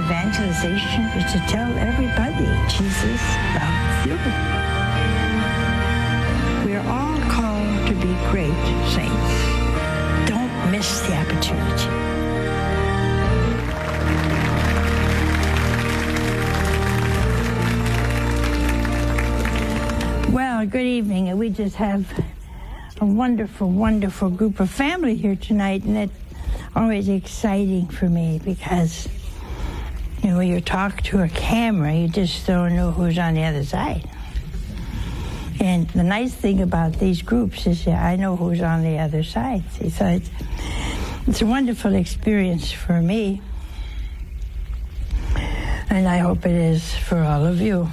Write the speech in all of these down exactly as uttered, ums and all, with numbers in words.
evangelization is to tell everybody Jesus loves you. We're all called to be great saints. Don't miss the opportunity. Well, good evening. And we just have a wonderful, wonderful group of family here tonight, and it's always exciting for me because, you know, when you talk to a camera, you just don't know who's on the other side. And the nice thing about these groups is that I know who's on the other side. See, so it's, it's a wonderful experience for me, and I hope it is for all of you.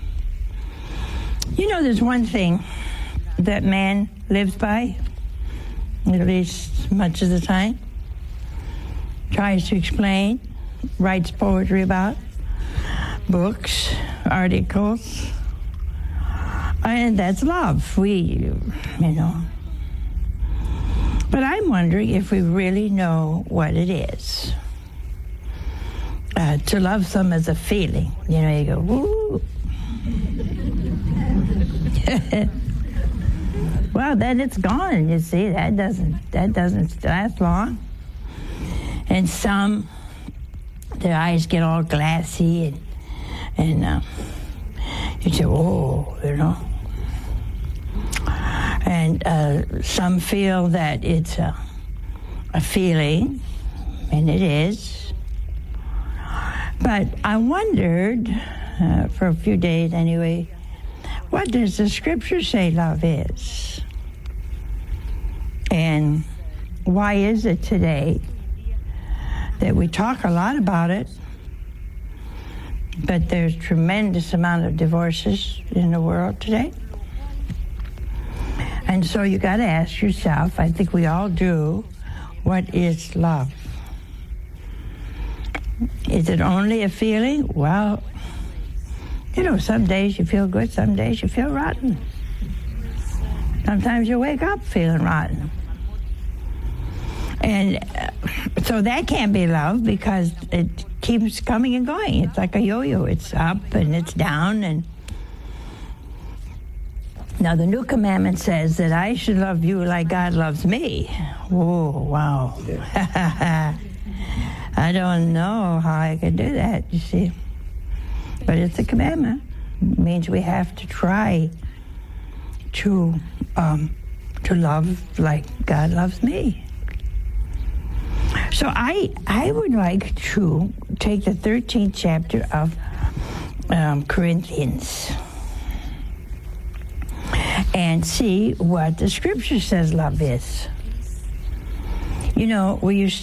You know, there's one thing that man lives by, at least much of the time, tries to explain, writes poetry about, books, articles, and that's love. We, you know. But I'm wondering if we really know what it is. Uh, to love someone is a feeling. You know, you go, woo. Well, then it's gone. You see, that doesn't that doesn't last long. And some, their eyes get all glassy, and and uh, you say, "Oh," you know. And uh, some feel that it's a, a feeling, and it is. But I wondered, uh, for a few days anyway, what does the Scripture say love is? And why is it today that we talk a lot about it, but there's tremendous amount of divorces in the world today? And so you got to ask yourself, I think we all do, what is love? Is it only a feeling? Well, you know, some days you feel good, some days you feel rotten. Sometimes you wake up feeling rotten. And uh, so that can't be love because it keeps coming and going. It's like a yo-yo. It's up and it's down. And now the new commandment says that I should love you like God loves me. Whoa, wow. I don't know how I could do that, you see. But it's a commandment. It means we have to try to um, to love like God loves me. So I I would like to take the thirteenth chapter of um, Corinthians and see what the Scripture says love is. You know, we used